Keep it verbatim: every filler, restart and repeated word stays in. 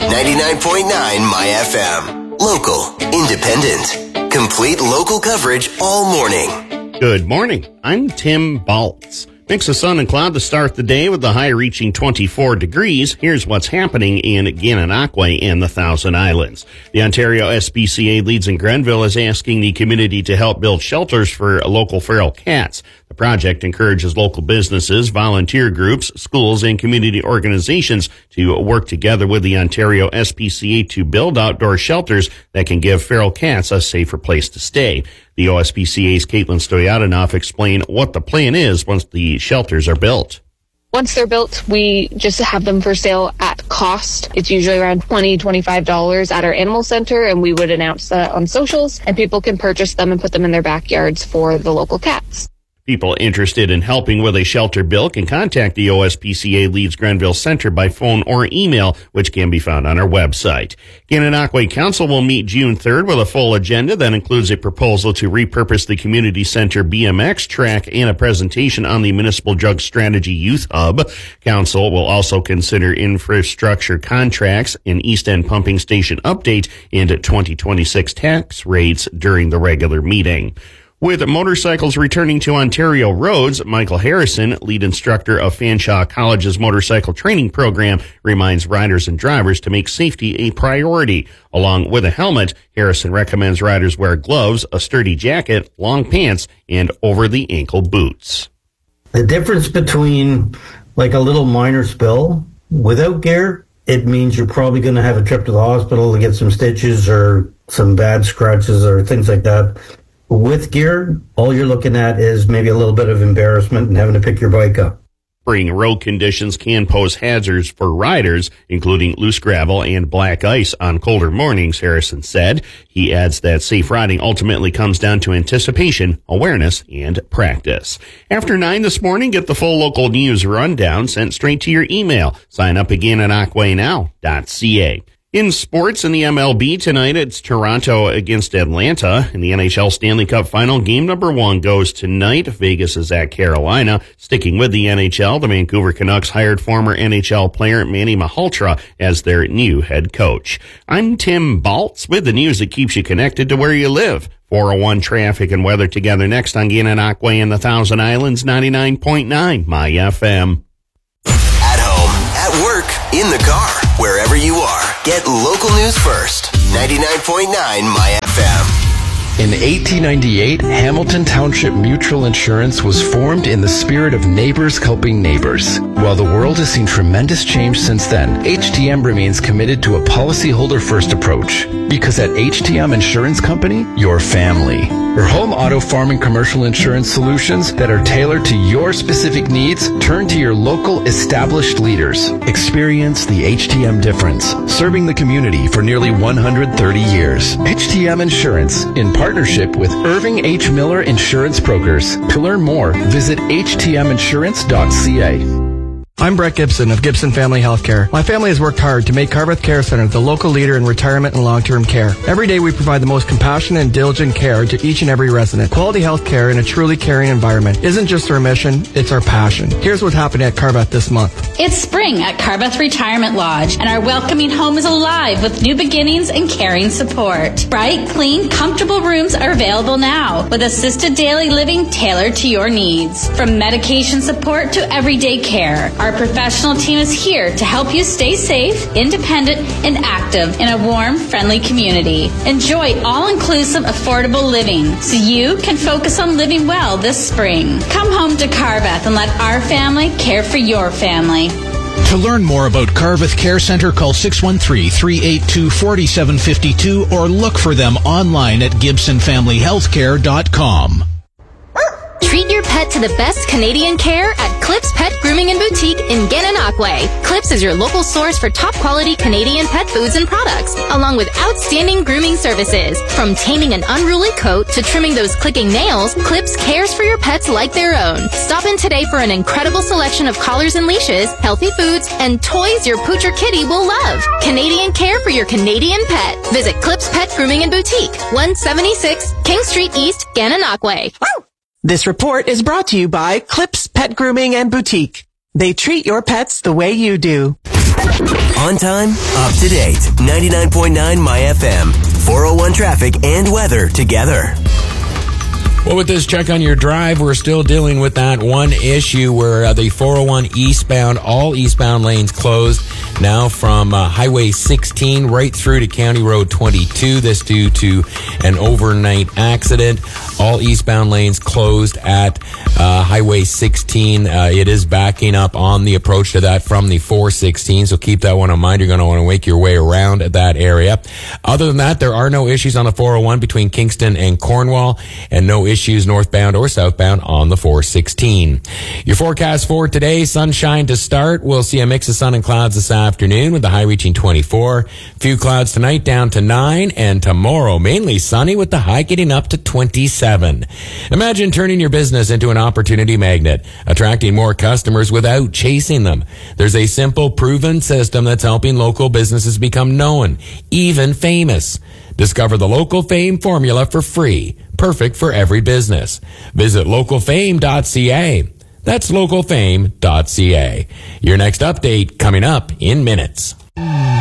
ninety-nine point nine My F M. Local, independent, complete local coverage all morning. Good morning. I'm Tim Baltz. Mix of sun and cloud to start the day with the high reaching twenty-four degrees. Here's what's happening in Gananoque and the Thousand Islands. The Ontario S P C A Leeds in Grenville is asking the community to help build shelters for local feral cats. The project encourages local businesses, volunteer groups, schools, and community organizations to work together with the Ontario S P C A to build outdoor shelters that can give feral cats a safer place to stay. The O S P C A's Caitlin Stoyanov explained what the plan is once the shelters are built. Once they're built, we just have them for sale at cost. It's usually around twenty dollars, twenty-five dollars at our animal center, and we would announce that on socials, and people can purchase them and put them in their backyards for the local cats. People interested in helping with a shelter bill can contact the O S P C A Leeds Grenville Center by phone or email, which can be found on our website. Gananoque Council will meet June third with a full agenda that includes a proposal to repurpose the community center B M X track and a presentation on the Municipal Drug Strategy Youth Hub. Council will also consider infrastructure contracts, an East End pumping station update, and twenty twenty-six tax rates during the regular meeting. With motorcycles returning to Ontario roads, Michael Harrison, lead instructor of Fanshawe College's motorcycle training program, reminds riders and drivers to make safety a priority. Along with a helmet, Harrison recommends riders wear gloves, a sturdy jacket, long pants, and over-the-ankle boots. The difference between like a little minor spill without gear, it means you're probably going to have a trip to the hospital to get some stitches or some bad scratches or things like that. With gear, all you're looking at is maybe a little bit of embarrassment and having to pick your bike up. Spring road conditions can pose hazards for riders, including loose gravel and black ice on colder mornings, Harrison said. He adds that safe riding ultimately comes down to anticipation, awareness, and practice. After nine this morning, get the full local news rundown sent straight to your email. Sign up again at aquay now dot c a. In sports, in the M L B tonight, it's Toronto against Atlanta. In the N H L Stanley Cup Final, game number one goes tonight. Vegas is at Carolina. Sticking with the N H L, the Vancouver Canucks hired former N H L player Manny Malhotra as their new head coach. I'm Tim Baltz with the news that keeps you connected to where you live. four oh one traffic and weather together next on Gananoque and the Thousand Islands, ninety-nine point nine My F M. At home, at work, in the car, wherever you are. Get local news first. ninety-nine point nine My F M. In eighteen ninety-eight, Hamilton Township Mutual Insurance was formed in the spirit of neighbors helping neighbors. While the world has seen tremendous change since then, H T M remains committed to a policyholder-first approach. Because at H T M Insurance Company, your family. For home, auto, farm, and commercial insurance solutions that are tailored to your specific needs, turn to your local established leaders. Experience the H T M difference, serving the community for nearly one hundred thirty years. H T M Insurance, in partnership with Irving H. Miller Insurance Brokers. To learn more, visit h t m insurance dot c a. I'm Brett Gibson of Gibson Family Healthcare. My family has worked hard to make Carveth Care Center the local leader in retirement and long-term care. Every day we provide the most compassionate and diligent care to each and every resident. Quality health care in a truly caring environment isn't just our mission, it's our passion. Here's what's happening at Carveth this month. It's spring at Carveth Retirement Lodge, and our welcoming home is alive with new beginnings and caring support. Bright, clean, comfortable rooms are available now with assisted daily living tailored to your needs. From medication support to everyday care, our professional team is here to help you stay safe, independent, and active in a warm, friendly community. Enjoy all-inclusive, affordable living so you can focus on living well this spring. Come home to Carveth and let our family care for your family. To learn more about Carveth Care Center, call six one three, three eight two, four seven five two or look for them online at gibson family healthcare dot com. Treat your pet to the best Canadian care at Clips Pet Grooming and Boutique in Gananoque. Clips is your local source for top-quality Canadian pet foods and products, along with outstanding grooming services. From taming an unruly coat to trimming those clicking nails, Clips cares for your pets like their own. Stop in today for an incredible selection of collars and leashes, healthy foods, and toys your pooch or kitty will love. Canadian care for your Canadian pet. Visit Clips Pet Grooming and Boutique, one seventy-six King Street East, Gananoque. This report is brought to you by Clips Pet Grooming and Boutique. They treat your pets the way you do. On time, up to date. ninety-nine point nine My F M. four oh one traffic and weather together. Well, with this check on your drive, we're still dealing with that one issue where uh, the four oh one eastbound, all eastbound lanes closed now from uh, Highway sixteen right through to County Road twenty-two. This due to an overnight accident. All eastbound lanes closed at uh, Highway sixteen. Uh, it is backing up on the approach to that from the four sixteen, so keep that one in mind. You're going to want to make your way around that area. Other than that, there are no issues on the four oh one between Kingston and Cornwall, and no issues northbound or southbound on the four sixteen. Your forecast for today, sunshine to start. We'll see a mix of sun and clouds this afternoon with the high reaching twenty-four. Few clouds tonight down to nine, and tomorrow mainly sunny with the high getting up to twenty-seven. Imagine turning your business into an opportunity magnet, attracting more customers without chasing them. There's a simple, proven system that's helping local businesses become known, even famous. Discover the Local Fame formula for free, perfect for every business. Visit local fame dot c a. That's local fame dot c a. Your next update coming up in minutes.